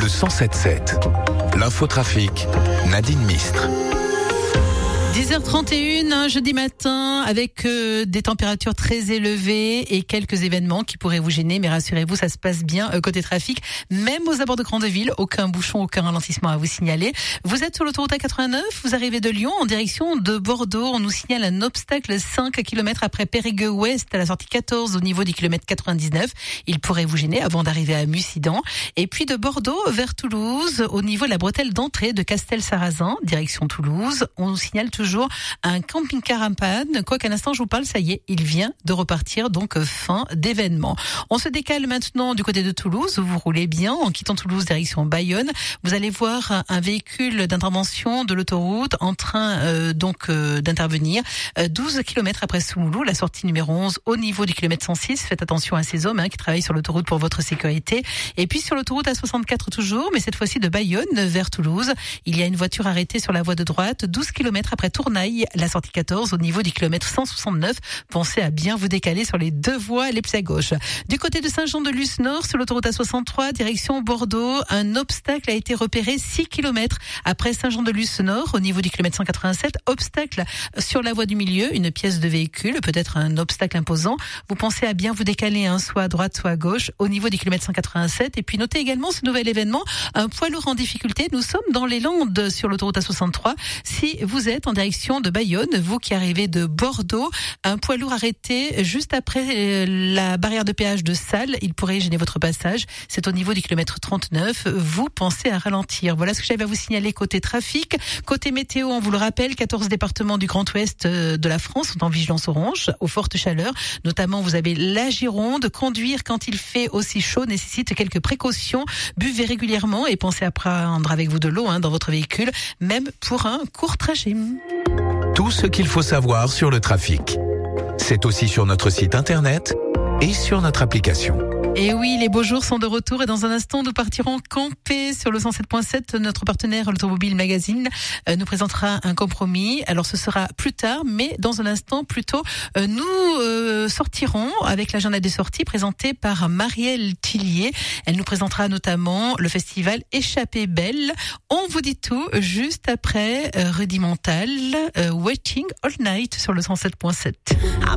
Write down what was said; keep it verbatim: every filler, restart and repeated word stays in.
le cent sept sept. L'infotrafic, Nadine Mistre. dix heures trente et une, un jeudi matin, avec euh, des températures très élevées et quelques événements qui pourraient vous gêner. Mais rassurez-vous, ça se passe bien euh, côté trafic. Même aux abords de grandes villes, aucun bouchon, aucun ralentissement à vous signaler. Vous êtes sur l'autoroute A quatre-vingt-neuf, vous arrivez de Lyon en direction de Bordeaux. On nous signale un obstacle cinq kilomètres après Périgueux-Ouest à la sortie quatorze au niveau du kilomètre quatre-vingt-dix-neuf. Il pourrait vous gêner avant d'arriver à Mussidan. Et puis de Bordeaux vers Toulouse, au niveau de la bretelle d'entrée de Castel-Sarrazin, direction Toulouse, on nous signale toujours un camping-car en panne. Quoi qu'à l'instant je vous parle, ça y est, il vient de repartir, donc fin d'événement. On se décale maintenant du côté de Toulouse, où vous roulez bien en quittant Toulouse direction Bayonne. Vous allez voir un véhicule d'intervention de l'autoroute en train euh, donc euh, d'intervenir euh, douze kilomètres après Soumoulou, la sortie numéro onze au niveau du kilomètre cent six. Faites attention à ces hommes hein, qui travaillent sur l'autoroute pour votre sécurité. Et puis sur l'autoroute A soixante-quatre toujours, mais cette fois-ci de Bayonne vers Toulouse, il y a une voiture arrêtée sur la voie de droite douze kilomètres après Tournaille, la sortie quatorze au niveau du kilomètre cent soixante-neuf. Pensez à bien vous décaler sur les deux voies les plus à gauche. Du côté de Saint-Jean-de-Luz Nord, sur l'autoroute A soixante-trois, direction Bordeaux, un obstacle a été repéré six kilomètres après Saint-Jean-de-Luz Nord au niveau du kilomètre cent quatre-vingt-sept. Obstacle sur la voie du milieu, une pièce de véhicule, peut-être un obstacle imposant. Vous pensez à bien vous décaler, hein, soit à droite, soit à gauche, au niveau du kilomètre cent quatre-vingt-sept. Et puis notez également ce nouvel événement, un poids lourd en difficulté. Nous sommes dans les Landes sur l'autoroute A soixante-trois. Si vous êtes en direction de Bayonne, vous qui arrivez de Bordeaux, un poids lourd arrêté juste après la barrière de péage de Salles, il pourrait gêner votre passage. C'est au niveau du kilomètre trente-neuf. Vous pensez à ralentir. Voilà ce que j'avais à vous signaler côté trafic. Côté météo, on vous le rappelle, quatorze départements du Grand Ouest de la France sont en vigilance orange aux fortes chaleurs. Notamment, vous avez la Gironde. Conduire quand il fait aussi chaud nécessite quelques précautions. Buvez régulièrement et pensez à prendre avec vous de l'eau hein, dans votre véhicule, même pour un court trajet. Tout ce qu'il faut savoir sur le trafic. C'est aussi sur notre site internet et sur notre application. Et oui, les beaux jours sont de retour et dans un instant, nous partirons camper sur le cent sept point sept. Notre partenaire, l'Automobile Magazine, euh, nous présentera un compromis. Alors, ce sera plus tard, mais dans un instant, plutôt, euh, nous euh, sortirons avec l'agenda des sorties présenté par Marielle Tillier. Elle nous présentera notamment le festival Échappée Belle. On vous dit tout juste après euh, Rudimental, euh, Waiting All Night sur le cent sept point sept.